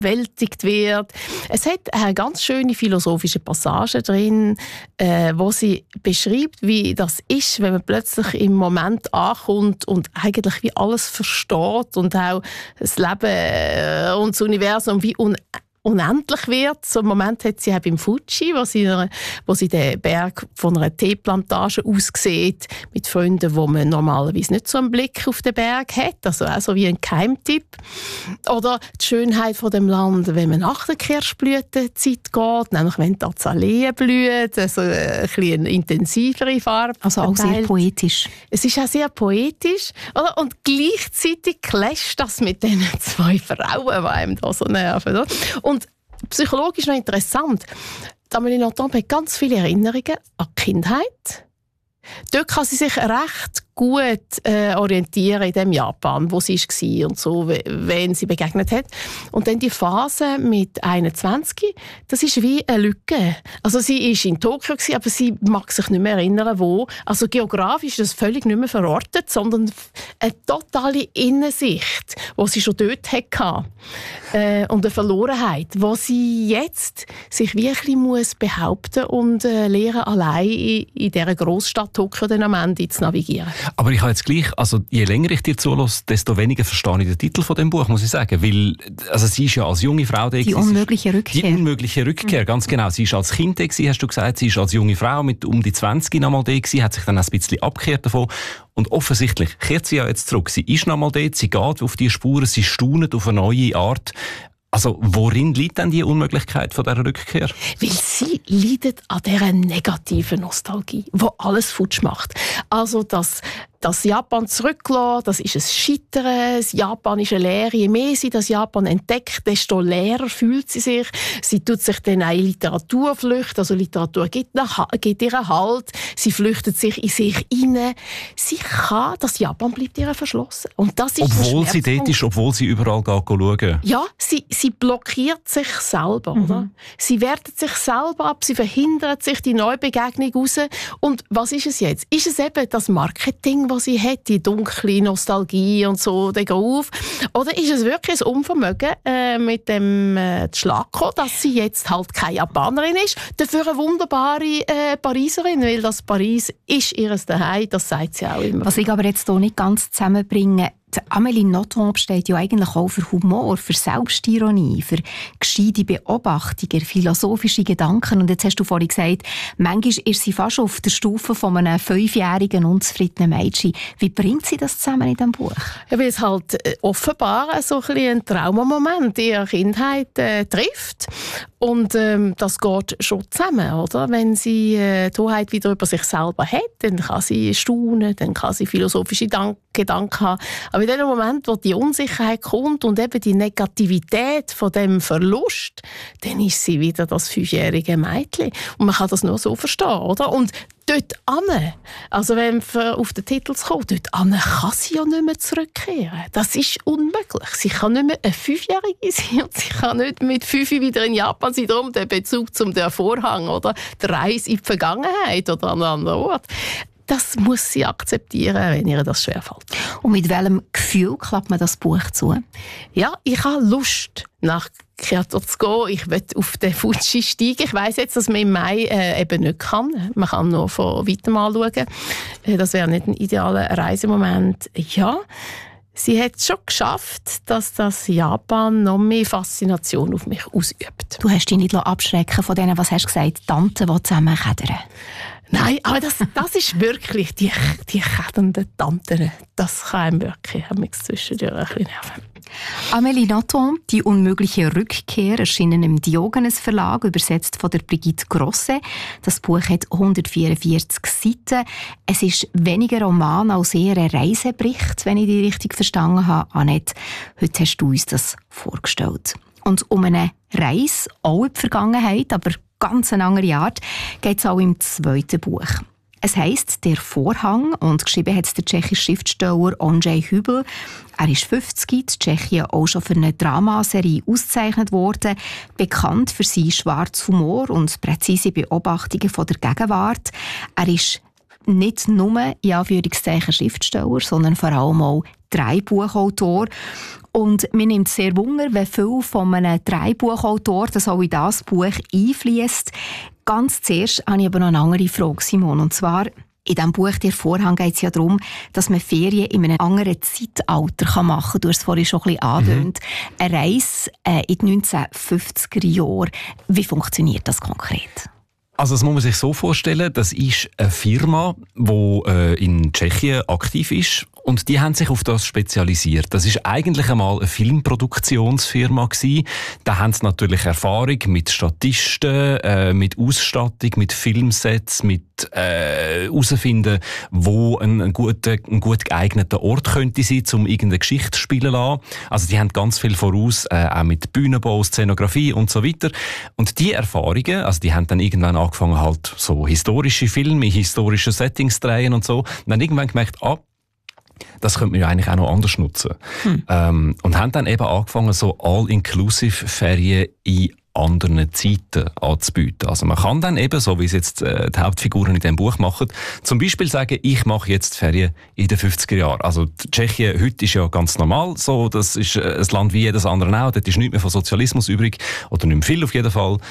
überwältigt wird. Es hat eine ganz schöne philosophische Passage drin, wo sie beschreibt, wie das ist, wenn man plötzlich im Moment ankommt und eigentlich wie alles versteht und auch das Leben und das Universum wie unendlich wird. So einen Moment hat sie auch beim Fuji, wo sie den Berg von einer Teeplantage aus sieht, mit Freunden, wo man normalerweise nicht so einen Blick auf den Berg hat, also auch so wie ein Geheimtipp. Oder die Schönheit von dem Land, wenn man nach der Kirschblütenzeit geht, nämlich wenn die Azaleen blühen, also ein bisschen intensivere Farbe. Also auch sehr poetisch. Es ist auch sehr poetisch, oder? Und gleichzeitig clasht das mit diesen zwei Frauen, die einem da so nerven. Oder? Und psychologisch noch interessant, Amélie Nothomb hat ganz viele Erinnerungen an die Kindheit. Dort kann sie sich recht gut orientieren in dem Japan, wo sie war und so, wen sie begegnet hat. Und dann die Phase mit 21, das ist wie eine Lücke. Also sie war in Tokio, aber sie mag sich nicht mehr erinnern, wo. Also geografisch ist das völlig nicht mehr verortet, sondern eine totale Innensicht, die sie schon dort hatte. Und eine Verlorenheit, wo sie jetzt sich wirklich muss behaupten und lernen, allein in dieser Großstadt Tokio dann am Ende zu navigieren. Aber ich habe jetzt gleich, also je länger ich dir zuhöre, desto weniger verstehe ich den Titel von dem Buch, muss ich sagen. Weil, also sie ist ja als junge Frau da. Die unmögliche Rückkehr. Die unmögliche Rückkehr, ganz genau. Sie ist als Kind da gewesen, hast du gesagt. Sie ist als junge Frau mit um die 20 noch mal da gewesen, hat sich dann ein bisschen abgekehrt davon. Und offensichtlich kehrt sie ja jetzt zurück. Sie ist noch mal dort, sie geht auf die Spuren, sie staunet auf eine neue Art. Also, worin liegt denn die Unmöglichkeit von dieser Rückkehr? Weil sie leidet an dieser negativen Nostalgie, die alles futsch macht. Also, das Japan zurücklassen, das ist ein Scheitern, das Japan ist eine Lehre. Je mehr sie das Japan entdeckt, desto leerer fühlt sie sich. Sie tut sich dann auch in Literatur flüchten, also Literatur gibt ihr Halt. Sie flüchtet sich in sich hinein. Das Japan bleibt ihr verschlossen. Und das ist obwohl sie dort ist, obwohl sie überall schauen. Ja, sie blockiert sich selber. Oder? Sie wertet sich selber ab, sie verhindert sich die Neubegegnung raus. Und was ist es jetzt? Ist es eben das Marketing, was sie hat, die dunkle Nostalgie und so, der auf? Oder ist es wirklich ein Unvermögen mit dem Schlagko, dass sie jetzt halt keine Japanerin ist, dafür eine wunderbare Pariserin, weil das Paris ist ihr Zuhause, das sagt sie auch immer. Was ich aber jetzt hier nicht ganz zusammenbringe, die Amélie Nothomb steht ja eigentlich auch für Humor, für Selbstironie, für gescheite Beobachtungen, philosophische Gedanken. Und jetzt hast du vorhin gesagt, manchmal ist sie fast auf der Stufe von einem 5-jährigen unzufriedenen Mädchen. Wie bringt sie das zusammen in diesem Buch? Ja, weil es halt offenbar so ein Traumamoment in ihrer Kindheit trifft. Und das geht schon zusammen, oder? Wenn sie die Hoheit wieder über sich selber hat, dann kann sie staunen, dann kann sie philosophische Gedanken haben. Aber in dem Moment, wo die Unsicherheit kommt und eben die Negativität von dem Verlust, dann ist sie wieder das 5-jährige Mädchen. Und man kann das nur so verstehen, oder? Und dort ane, also wenn wir auf den Titel kommen, dort ane kann sie ja nicht mehr zurückkehren. Das ist unmöglich. Sie kann nicht mehr eine 5-Jährige sein und sie kann nicht mit 5 wieder in Japan sein. Darum der Bezug zum der Vorhang oder die Reise in die Vergangenheit oder an einen anderen Ort. Das muss sie akzeptieren, wenn ihr das schwerfällt. Und mit welchem Gefühl klappt man das Buch zu? Ja, ich habe Lust, nach Kyoto zu gehen. Ich will auf den Fuji steigen. Ich weiss jetzt, dass man im Mai eben nicht kann. Man kann nur von weitem anschauen. Das wäre nicht ein idealer Reisemoment. Ja, sie hat es schon geschafft, dass das Japan noch mehr Faszination auf mich ausübt. Du hast dich nicht abschrecken von denen, was hast du gesagt, Tanten, die zusammen kädern. Nein, aber das ist wirklich die kädernden Tanten. Das kann einem wirklich zwischendurch ein bisschen nerven. Amélie Nothomb, «Die unmögliche Rückkehr», erschienen im Diogenes Verlag, übersetzt von der Brigitte Grosset. Das Buch hat 144 Seiten. Es ist weniger Roman als eher ein Reisebericht, wenn ich die richtig verstanden habe. Annette, heute hast du uns das vorgestellt. Und um eine Reise, auch in die Vergangenheit, aber ganz eine andere Art, geht es auch im zweiten Buch. Es heisst «Der Vorhang» und geschrieben hat es der tschechische Schriftsteller Ondřej Hübl. Er ist 50, in Tschechien auch schon für eine Dramaserie ausgezeichnet worden, bekannt für seinen schwarzen Humor und präzise Beobachtungen von der Gegenwart. Er ist nicht nur in Anführungszeichen Schriftsteller, sondern vor allem auch Drei-Buchautor. Und mir nimmt es sehr Wunder, wie viel von einem Drei-Buchautor das auch in das Buch einfließt. Ganz zuerst habe ich aber noch eine andere Frage, Simon. Und zwar, in diesem Buch «Der Vorhang» geht es ja darum, dass man Ferien in einem anderen Zeitalter machen kann. Du hast es vorhin schon ein bisschen angedeutet. Eine Reise in die 1950er Jahre. Wie funktioniert das konkret? Also das muss man sich so vorstellen, das ist eine Firma, die in Tschechien aktiv ist und die haben sich auf das spezialisiert. Das ist eigentlich einmal eine Filmproduktionsfirma gewesen. Da haben sie natürlich Erfahrung mit Statisten, mit Ausstattung, mit Filmsets, mit herausfinden, wo ein gut geeigneter Ort könnte sein, um irgendeine Geschichte zu spielen lassen. Also die haben ganz viel voraus, auch mit Bühnenbau, Szenografie und so weiter. Und die Erfahrungen, also die haben dann irgendwann angefangen, halt so historische Filme, historische Settings zu drehen und so. Und dann irgendwann gemerkt, das könnte man ja eigentlich auch noch anders nutzen. Und haben dann eben angefangen, so All-Inclusive-Ferien in anderen Zeiten anzubieten. Also man kann dann eben, so wie es jetzt die Hauptfiguren in diesem Buch machen, zum Beispiel sagen, ich mache jetzt Ferien in den 50er Jahren. Also Tschechien heute ist ja ganz normal so, das ist ein Land wie jedes andere auch, dort ist nichts mehr von Sozialismus übrig, oder nicht mehr viel auf jeden Fall.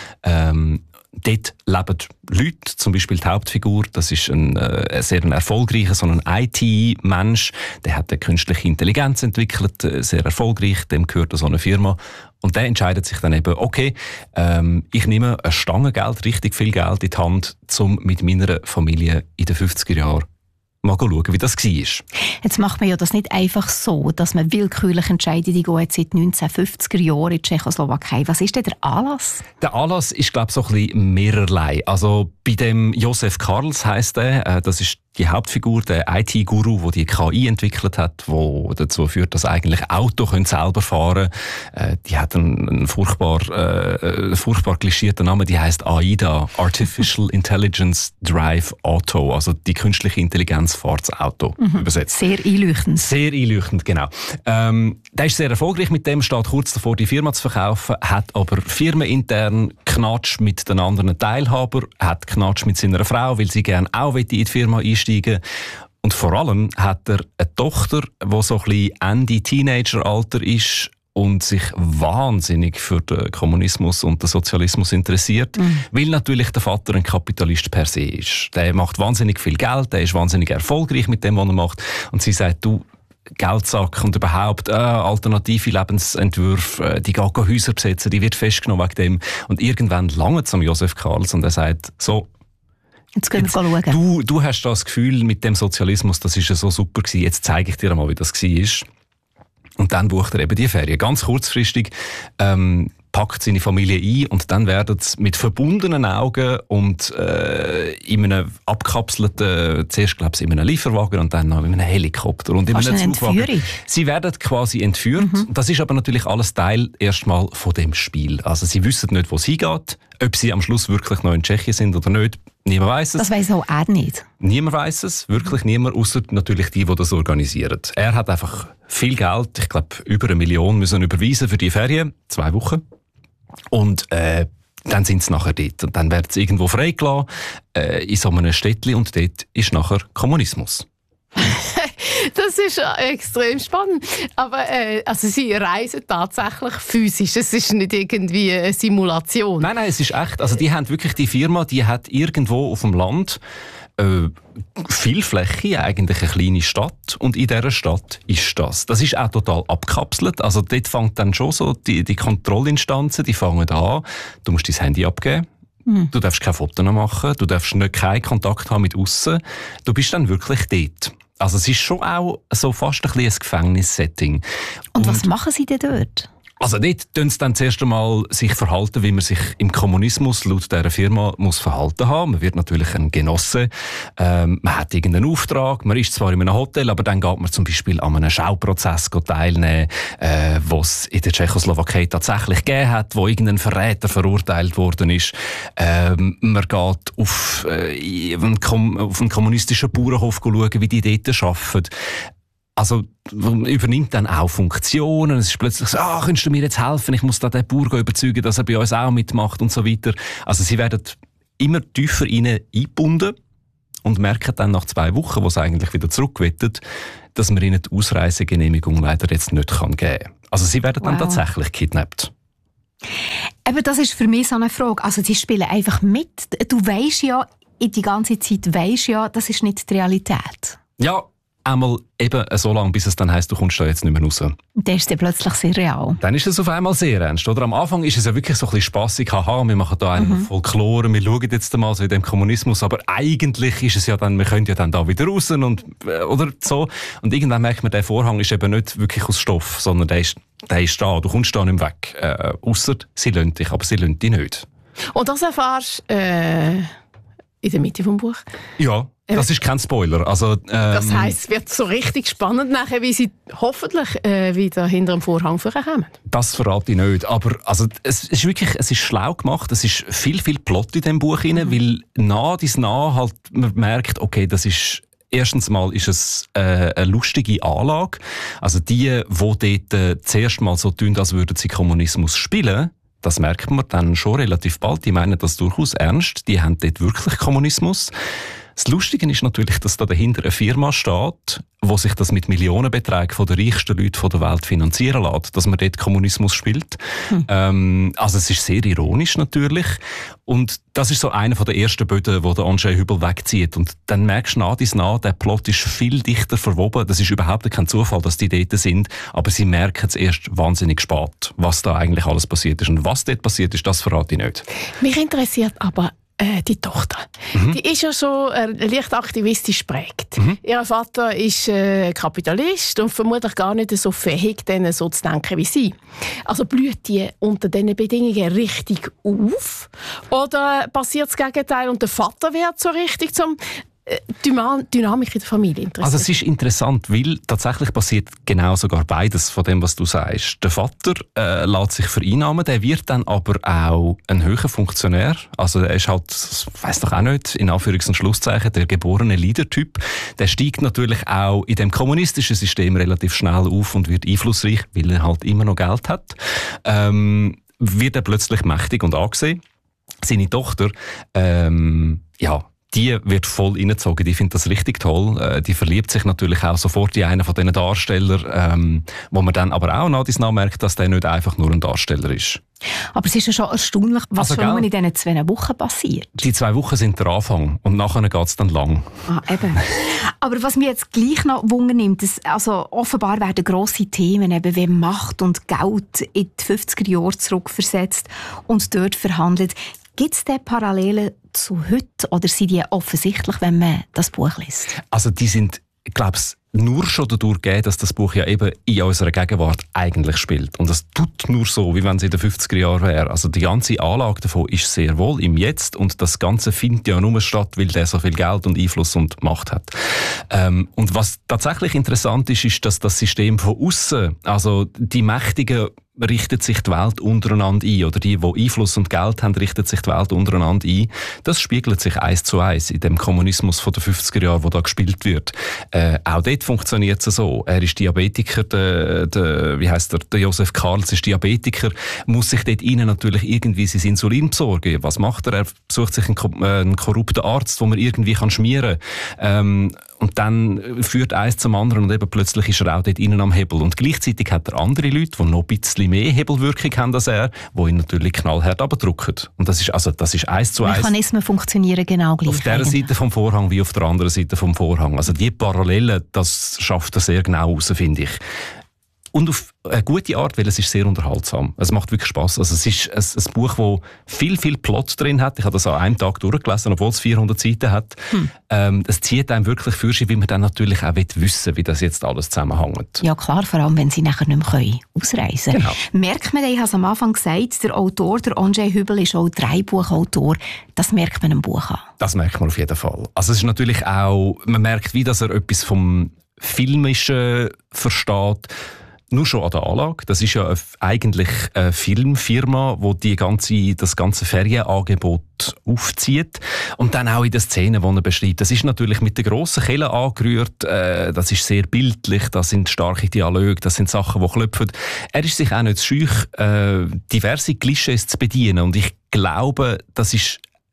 Dort leben Leute, zum Beispiel die Hauptfigur, das ist ein sehr erfolgreicher, so ein IT-Mensch, der hat eine künstliche Intelligenz entwickelt, sehr erfolgreich, dem gehört so eine Firma. Und der entscheidet sich dann eben, okay, ich nehme eine Stange Geld, richtig viel Geld in die Hand, um mit meiner Familie in den 50er Jahren mal schauen, wie das war. Jetzt macht man ja das nicht einfach so, dass man willkürlich entscheidet, die gehen jetzt seit 1950er Jahren in die Tschechoslowakei. Was ist denn der Anlass? Der Anlass ist, glaube ich, so ein bisschen mehrerlei. Also bei dem Josef Karls heisst er, das ist die Hauptfigur, der IT-Guru, der die KI entwickelt hat, der dazu führt, dass eigentlich Autos selber fahren können. Die hat einen furchtbar klischierten Namen, die heisst AIDA, Artificial Intelligence Drive Auto, also die künstliche Intelligenz fährt das Auto, übersetzt. Sehr einleuchtend. Sehr einleuchtend, genau. Der ist sehr erfolgreich mit dem, steht kurz davor, die Firma zu verkaufen, hat aber firmenintern Knatsch mit den anderen Teilhabern, hat Knatsch mit seiner Frau, weil sie gerne auch in die Firma einsteigen. Und vor allem hat er eine Tochter, die so ein bisschen Ende Teenageralter ist und sich wahnsinnig für den Kommunismus und den Sozialismus interessiert, weil natürlich der Vater ein Kapitalist per se ist. Der macht wahnsinnig viel Geld, der ist wahnsinnig erfolgreich mit dem, was er macht. Und sie sagt, du, Geldsack und überhaupt alternative Lebensentwürfe, die geht Häuser besetzen, die wird festgenommen wegen dem. Und irgendwann lange zum Josef Karls und er sagt, so, jetzt gehen wir schauen. Du hast das Gefühl mit dem Sozialismus, das ist ja so super gewesen, jetzt zeige ich dir mal, wie das war. Und dann bucht er eben die Ferien. Ganz kurzfristig packt seine Familie ein und dann werden sie mit verbundenen Augen und in einem abkapselten, zuerst glaube ich in einem Lieferwagen und dann noch in einem Helikopter und in einem Zugwagen. Sie werden quasi entführt. Das ist aber natürlich alles Teil erstmal von dem Spiel. Also sie wissen nicht, wo es hingeht, ob sie am Schluss wirklich noch in Tschechien sind oder nicht. Niemand weiss es. Das weiss auch er nicht. Niemand weiss es, wirklich niemand, außer natürlich die das organisieren. Er hat einfach viel Geld, ich glaube über 1 Million müssen überweisen für die Ferien, 2 Wochen. Und dann sind sie nachher dort. Und dann werden sie irgendwo freigelassen, in so einem Städtchen, und dort ist nachher Kommunismus. Das ist extrem spannend. Aber also sie reisen tatsächlich physisch. Es ist nicht irgendwie eine Simulation. Nein, es ist echt. Also die haben wirklich, die Firma, die hat irgendwo auf dem Land viel Fläche, eigentlich eine kleine Stadt. Und in dieser Stadt ist das. Das ist auch total abkapselt. Also dort fängt dann schon so, die Kontrollinstanzen, die fangen an. Du musst dein Handy abgeben. Du darfst keine Fotos machen. Du darfst keinen Kontakt haben mit aussen. Du bist dann wirklich dort. Also es ist schon auch so fast ein Gefängnissetting. Und was machen Sie denn dort? Also dort tun sie dann zuerst einmal sich verhalten, wie man sich im Kommunismus laut dieser Firma muss verhalten haben. Man wird natürlich ein Genosse. Man hat irgendeinen Auftrag. Man ist zwar in einem Hotel, aber dann geht man zum Beispiel an einem Schauprozess teilnehmen, was es in der Tschechoslowakei tatsächlich gegeben hat, wo irgendein Verräter verurteilt worden ist. Man geht auf einen kommunistischen Bauernhof schauen, wie die dort arbeiten. Also übernimmt dann auch Funktionen. Es ist plötzlich so, könntest du mir jetzt helfen? Ich muss da den Bauer überzeugen, dass er bei uns auch mitmacht und so weiter. Also sie werden immer tiefer eingebunden und merken dann nach 2 Wochen, wo sie eigentlich wieder zurückwettet, dass man ihnen die Ausreisegenehmigung leider jetzt nicht geben kann. Also sie werden dann tatsächlich kidnappt. Aber das ist für mich so eine Frage. Also sie spielen einfach mit. Du weisst ja, die ganze Zeit weisst ja, das ist nicht die Realität. Ja, einmal eben so lange, bis es dann heisst, du kommst da jetzt nicht mehr raus. Dann ist es plötzlich sehr real. Dann ist es auf einmal sehr ernst. Oder am Anfang ist es ja wirklich so ein bisschen spassig. Haha, wir machen da einen Folklore, wir schauen jetzt mal so in dem Kommunismus. Aber eigentlich ist es ja dann, wir können ja dann da wieder raus und, oder so. Und irgendwann merkt man, der Vorhang ist eben nicht wirklich aus Stoff, sondern der ist da. Du kommst da nicht mehr weg. Ausser sie lassen dich, aber sie lassen dich nicht. Und das erfährst in der Mitte des Buches? Ja. Das ist kein Spoiler. Also, das heisst, es wird so richtig spannend nachher, wie sie hoffentlich wieder hinter dem Vorhang vorkommen. Das verrate ich nicht. Aber also, es ist schlau gemacht. Es ist viel Plot in diesem Buch rein, weil halt man merkt, okay, das ist erstens mal ist es eine lustige Anlage. Also die dort zuerst mal so tun, als würden sie Kommunismus spielen. Das merkt man dann schon relativ bald. Die meinen das durchaus ernst. Die haben dort wirklich Kommunismus. Das Lustige ist natürlich, dass da dahinter eine Firma steht, die sich das mit Millionenbeträgen von den reichsten Leuten der Welt finanzieren lässt, dass man dort Kommunismus spielt. Also es ist sehr ironisch natürlich. Und das ist so einer der ersten Böden, wo der Andrzej Hübel wegzieht. Und dann merkst du der Plot ist viel dichter verwoben. Das ist überhaupt kein Zufall, dass die dort sind. Aber sie merken es erst wahnsinnig spät, was da eigentlich alles passiert ist. Und was dort passiert ist, das verrate ich nicht. Mich interessiert aber die Tochter. Die ist ja schon leicht aktivistisch geprägt. Ihr Vater ist Kapitalist und vermutlich gar nicht so fähig, denen so zu denken wie sie. Also blüht die unter diesen Bedingungen richtig auf? Oder passiert das Gegenteil und der Vater wird so richtig zum Dynamik in der Familie interessiert? Also es ist interessant, weil tatsächlich passiert genau sogar beides von dem, was du sagst. Der Vater lässt sich vereinnahmen, der wird dann aber auch ein höherer Funktionär. Also er ist halt, ich weiss doch auch nicht, in Anführungs- und Schlusszeichen, der geborene Leader-Typ. Der steigt natürlich auch in dem kommunistischen System relativ schnell auf und wird einflussreich, weil er halt immer noch Geld hat. Wird er plötzlich mächtig und angesehen. Seine Tochter, die wird voll reingezogen. Die findet das richtig toll. Die verliebt sich natürlich auch sofort in einen von diesen Darstellern, wo man dann aber auch nach merkt, dass der nicht einfach nur ein Darsteller ist. Aber es ist ja schon erstaunlich, was schon in diesen 2 Wochen passiert. Die 2 Wochen sind der Anfang und nachher geht es dann lang. Eben. Aber was mich jetzt gleich noch Wunder nimmt, also offenbar werden grosse Themen eben wie Macht und Geld in die 50er Jahre zurückversetzt und dort verhandelt. Gibt es denn Parallelen zu heute oder sind die offensichtlich, wenn man das Buch liest? Also die sind, ich glaube, nur schon dadurch gegeben, dass das Buch ja eben in unserer Gegenwart eigentlich spielt. Und das tut nur so, wie wenn es in den 50er Jahren wäre. Also die ganze Anlage davon ist sehr wohl im Jetzt und das Ganze findet ja nur statt, weil der so viel Geld und Einfluss und Macht hat. Und was tatsächlich interessant ist, ist, dass das System von außen, also die Mächtigen, richtet sich die Welt untereinander ein. Oder die Einfluss und Geld haben, richtet sich die Welt untereinander ein. Das spiegelt sich 1:1 in dem Kommunismus von den 50er Jahren, der da gespielt wird. Auch dort funktioniert es so. Er ist Diabetiker, der Josef Karls ist Diabetiker, muss sich dort rein natürlich irgendwie sein Insulin besorgen. Was macht er? Er besucht sich einen korrupten Arzt, den man irgendwie schmieren kann. Und dann führt eins zum anderen und eben plötzlich ist er auch dort innen am Hebel. Und gleichzeitig hat er andere Leute, die noch ein bisschen mehr Hebelwirkung haben als er, die ihn natürlich knallhart abdrücken. Und das ist 1:1. Mechanismen funktionieren genau gleich. Auf der Seite vom Vorhang wie auf der anderen Seite vom Vorhang. Also die Parallelen, das schafft er sehr genau raus, finde ich. Und auf eine gute Art, weil es ist sehr unterhaltsam. Es macht wirklich Spass. Also es ist ein Buch, das viel Plot drin hat. Ich habe das an einem Tag durchgelesen, obwohl es 400 Seiten hat. Es zieht einem wirklich für sich, weil man dann natürlich auch wissen will, wie das jetzt alles zusammenhängt. Ja klar, vor allem, wenn sie nachher nicht mehr ausreisen können. Genau. Merkt man, ich habe es am Anfang gesagt, der Autor, der Andrzej Hübel, ist auch Drehbuchautor. Das merkt man im Buch an. Das merkt man auf jeden Fall. Also es ist natürlich auch, man merkt, wie dass er etwas vom Filmischen versteht. Nur schon an der Anlage. Das ist ja eigentlich eine Filmfirma, die das ganze Ferienangebot aufzieht. Und dann auch in den Szenen, die er beschreibt. Das ist natürlich mit der grossen Kelle angerührt. Das ist sehr bildlich. Das sind starke Dialoge. Das sind Sachen, die klopfen. Er ist sich auch nicht scheu, diverse Klischees zu bedienen. Und ich glaube, das ist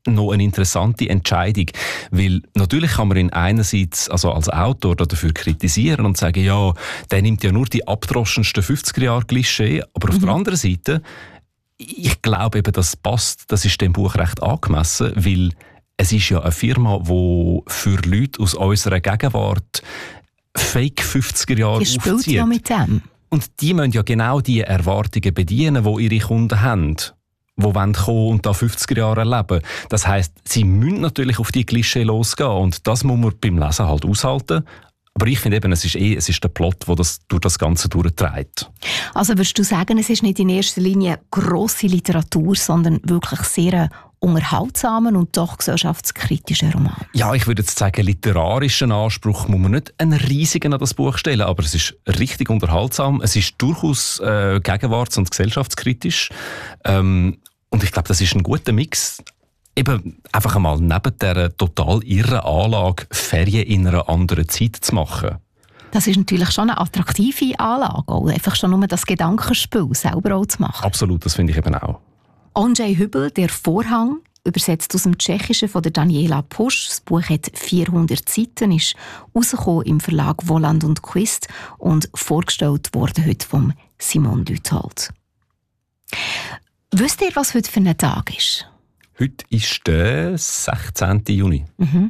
noch eine interessante Entscheidung, weil natürlich kann man ihn einerseits also als Autor dafür kritisieren und sagen, ja, der nimmt ja nur die abgedroschensten 50er-Jahre-Klischee, aber auf der anderen Seite, ich glaube eben, das passt, das ist dem Buch recht angemessen, weil es ist ja eine Firma, die für Leute aus unserer Gegenwart Fake 50er-Jahre aufzieht. Die spielt ja mit dem. Und die müssen ja genau die Erwartungen bedienen, die ihre Kunden haben, die kommen und da 50er Jahre erleben. Das heisst, sie müssen natürlich auf die Klischee losgehen und das muss man beim Lesen halt aushalten. Aber ich finde eben, es ist der Plot, der das durch das Ganze durchträgt. Also würdest du sagen, es ist nicht in erster Linie grosse Literatur, sondern wirklich sehr unterhaltsamen und doch gesellschaftskritischen Roman? Ja, ich würde jetzt sagen, literarischen Anspruch muss man nicht einen riesigen an das Buch stellen, aber es ist richtig unterhaltsam. Es ist durchaus gegenwarts- und gesellschaftskritisch. Und ich glaube, das ist ein guter Mix. Eben einfach einmal neben dieser total irren Anlage Ferien in einer anderen Zeit zu machen. Das ist natürlich schon eine attraktive Anlage, auch einfach schon nur das Gedankenspiel selber auch zu machen. Absolut, das finde ich eben auch. Andrzej Hübel, «Der Vorhang», übersetzt aus dem Tschechischen von der Daniela Pusch. Das Buch hat 400 Seiten, ist rausgekommen im Verlag Voland und Quist und vorgestellt wurde heute von Simon Lüthold. Wisst ihr, was heute für ein Tag ist? Heute ist der 16. Juni. Mhm.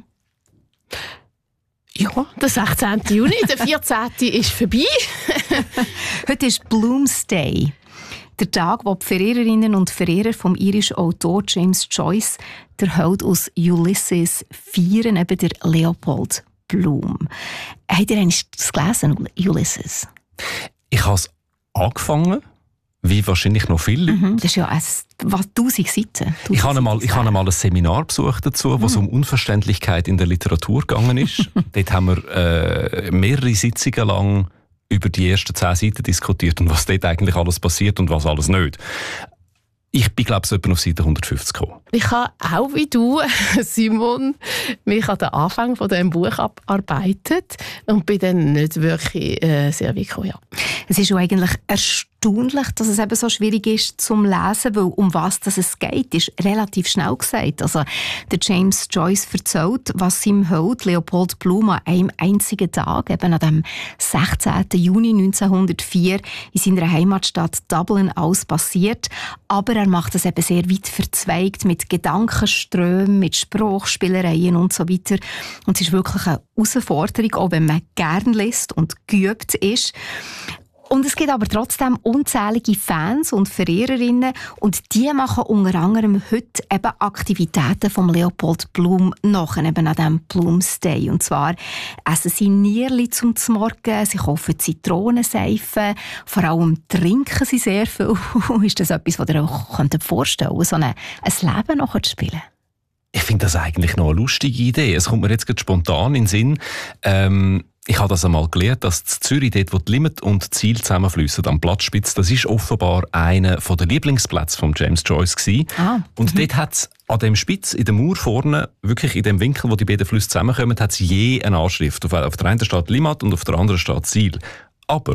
Ja, der 16. Juni, der 14. ist vorbei. Heute ist Bloomsday. Der Tag, wo die Verehrerinnen und Verehrer vom irischen Autor James Joyce, der Held aus Ulysses, feiern, eben der Leopold Bloom. Habt ihr eigentlich das gelesen, Ulysses? Ich habe es angefangen, wie wahrscheinlich noch viele Leute. Das ist ja 1000 Seiten. Ich habe einmal ein Seminar besucht dazu, wo es um Unverständlichkeit in der Literatur gegangen ist. Dort haben wir mehrere Sitzungen lang über die ersten 10 Seiten diskutiert und was dort eigentlich alles passiert und was alles nicht. Ich bin, glaube ich, etwa auf Seite 150 gekommen. Ich habe auch wie du, Simon, mich an den Anfang von diesem Buch abgearbeitet und bin dann nicht wirklich sehr weit gekommen. Ja. Es ist ja eigentlich erstaunlich, dass es eben so schwierig ist zum Lesen, weil um was es geht, ist relativ schnell gesagt. Also der James Joyce erzählt, was seinem Held Leopold Bloom an einem einzigen Tag, eben an dem 16. Juni 1904, in seiner Heimatstadt Dublin aus passiert. Aber er macht es eben sehr weit verzweigt mit Gedankenströmen, mit Sprachspielereien und so weiter. Und es ist wirklich eine Herausforderung, auch wenn man gern liest und geübt ist. Und es gibt aber trotzdem unzählige Fans und Verehrerinnen und die machen unter anderem heute eben Aktivitäten vom Leopold Bloom nach, eben an diesem Bloomsday. Und zwar essen sie Nierli zum Morgen, sie kaufen Zitronenseife, vor allem trinken sie sehr viel. Ist das etwas, was ihr euch vorstellen könnt, so ein Leben nachher zu spielen? Ich finde das eigentlich noch eine lustige Idee. Es kommt mir jetzt gerade spontan in den Sinn. Ich habe das einmal gelernt, dass in Zürich, dort wo die Limit und die Ziel zusammenfliessen, am Platzspitz, das ist offenbar einer der Lieblingsplätze von James Joyce gewesen. Und dort hat es an dem Spitz, in der Mauer vorne, wirklich in dem Winkel, wo die beiden Flüsse zusammenkommen, hat es je eine Anschrift. Auf der einen steht Limmat und auf der anderen steht Ziel. Aber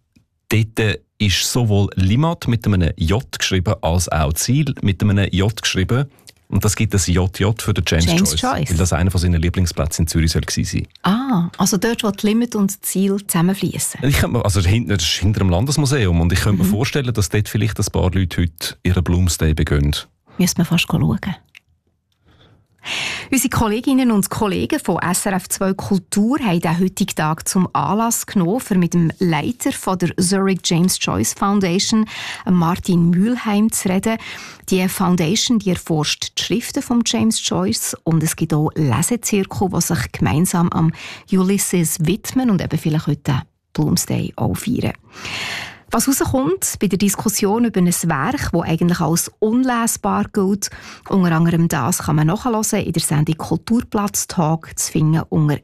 dort ist sowohl Limmat mit einem J geschrieben, als auch Ziel mit einem J geschrieben. Und das gibt ein JJ für den James Joyce. Weil das einer von seinen Lieblingsplätzen in Zürich war. Also dort, wo die Limit und das Ziel zusammenfließen. Das ist hinter dem Landesmuseum. Und ich könnte mir vorstellen, dass dort vielleicht ein paar Leute heute ihren Bloomsday begehen. Müssen wir fast schauen. Unsere Kolleginnen und Kollegen von SRF 2 Kultur haben den heutigen Tag zum Anlass genommen, um mit dem Leiter von der Zurich James Joyce Foundation, Martin Mühlheim, zu reden. Die Foundation, die erforscht die Schriften von James Joyce und es gibt auch Lesezirkel, die sich gemeinsam am Ulysses widmen und eben vielleicht heute den Bloomsday auch feiern. Was rauskommt bei der Diskussion über ein Werk, das eigentlich als unlesbar gilt, unter anderem das kann man nachhören in der Sendung Kulturplatz Talk zu finden unter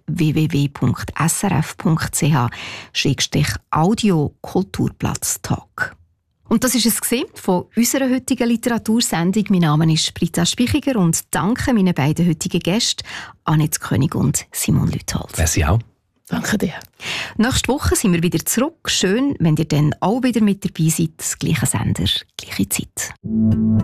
www.srf.ch/audio Kulturplatz Talk. Und das war es von unserer heutigen Literatursendung. Mein Name ist Britta Spichiger und danke meinen beiden heutigen Gästen, Annette König und Simon Lüthold. Merci auch. Danke dir. Nächste Woche sind wir wieder zurück. Schön, wenn ihr dann auch wieder mit dabei seid. Gleicher Sender, gleiche Zeit.